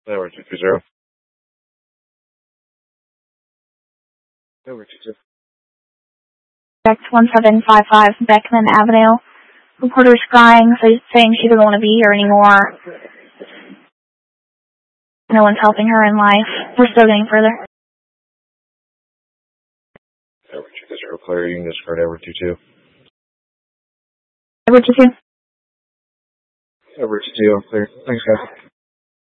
Network 220. Network 22. X1755 Beckman Avenue. Reporter's crying, saying she doesn't want to be here anymore. No one's helping her in life. We're still getting further. Network 220. Clear. You can discard Network 22. Network 22. Network 22. Clear. Thanks, guys.